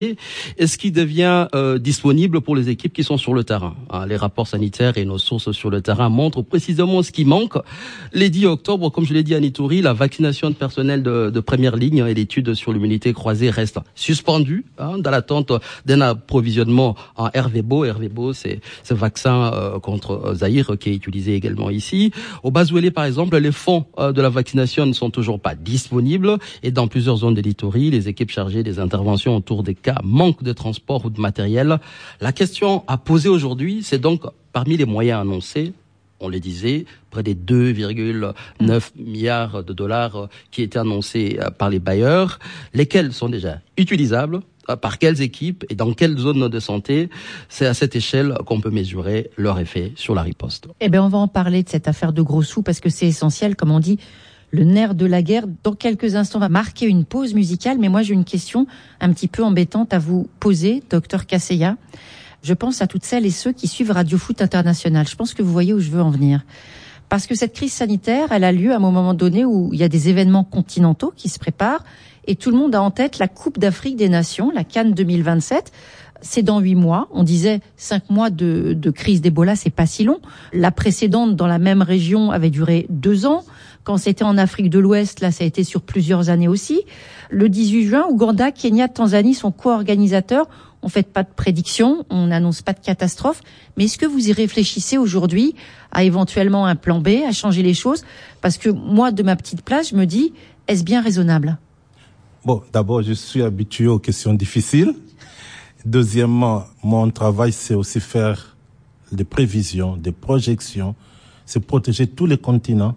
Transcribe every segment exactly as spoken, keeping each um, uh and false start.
et ce qui devient euh, disponible pour les équipes qui sont sur le terrain. Hein, les rapports sanitaires et nos sources sur le terrain montrent précisément ce qui manque. Les dix octobre, comme je l'ai dit à Nitouri, la vaccination de personnel de, de première ligne et l'étude sur l'immunité croisée restent suspendues hein, dans l'attente d'un approvisionnement en R V B O. R V B O, c'est ce vaccin euh, contre Zaïre qui est utilisé également ici. Au Bazouélé, par exemple, les fonds euh, de la vaccination ne sont toujours pas disponibles et dans plusieurs zones de Nitouri, les équipes chargées des interventions autour des cas manque de transport ou de matériel. La question à poser aujourd'hui, c'est donc parmi les moyens annoncés, on le disait, près des deux virgule neuf milliards de dollars qui étaient annoncés par les bailleurs, lesquels sont déjà utilisables, par quelles équipes et dans quelles zones de santé. C'est à cette échelle qu'on peut mesurer leur effet sur la riposte. Eh bien, on va en parler de cette affaire de gros sous parce que c'est essentiel, comme on dit. Le nerf de la guerre, dans quelques instants, va marquer une pause musicale. Mais moi, j'ai une question un petit peu embêtante à vous poser, docteur Kaseya. Je pense à toutes celles et ceux qui suivent Radio Foot International. Je pense que vous voyez où je veux en venir. Parce que cette crise sanitaire, elle a lieu à un moment donné où il y a des événements continentaux qui se préparent et tout le monde a en tête la Coupe d'Afrique des Nations, la CAN deux mille vingt-sept. C'est dans huit mois. On disait cinq mois de, de crise d'Ebola, c'est pas si long. La précédente dans la même région avait duré deux ans. Quand c'était en Afrique de l'Ouest, là, ça a été sur plusieurs années aussi. Le dix-huit juin, Ouganda, Kenya, Tanzanie sont co-organisateurs. On ne fait pas de prédictions, on n'annonce pas de catastrophe. Mais est-ce que vous y réfléchissez aujourd'hui à éventuellement un plan B, à changer les choses? Parce que moi, de ma petite place, je me dis, est-ce bien raisonnable? Bon, d'abord, je suis habitué aux questions difficiles. Deuxièmement, mon travail, c'est aussi faire des prévisions, des projections, c'est protéger tous les continents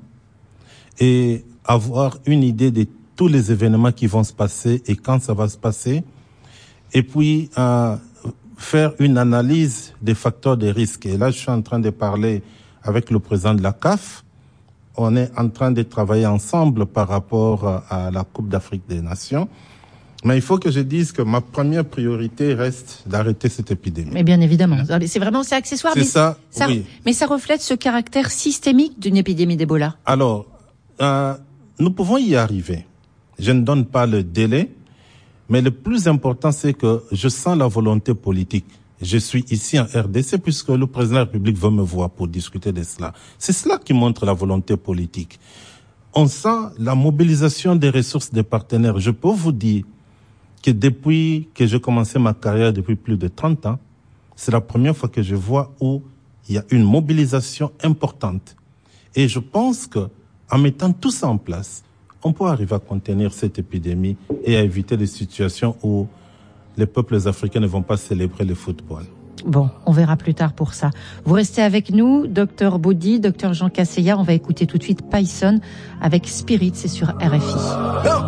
et avoir une idée de tous les événements qui vont se passer et quand ça va se passer. Et puis, euh, faire une analyse des facteurs de risque. Et là, je suis en train de parler avec le président de la C A F. On est en train de travailler ensemble par rapport à la Coupe d'Afrique des Nations. Mais il faut que je dise que ma première priorité reste d'arrêter cette épidémie. Mais bien évidemment. C'est vraiment, c'est accessoire. C'est mais ça, ça, oui. Mais ça reflète ce caractère systémique d'une épidémie d'Ebola. Alors, euh, nous pouvons y arriver. Je ne donne pas le délai. Mais le plus important, c'est que je sens la volonté politique. Je suis ici en R D C puisque le président de la République veut me voir pour discuter de cela. C'est cela qui montre la volonté politique. On sent la mobilisation des ressources des partenaires. Je peux vous dire que depuis que j'ai commencé ma carrière, depuis plus de trente ans, c'est la première fois que je vois où il y a une mobilisation importante. Et je pense que en mettant tout ça en place, on peut arriver à contenir cette épidémie et à éviter des situations où les peuples africains ne vont pas célébrer le football. Bon, on verra plus tard pour ça. Vous restez avec nous, docteur Baudy, docteur Jean Kaseya. On va écouter tout de suite Python avec Spirit, c'est sur R F I.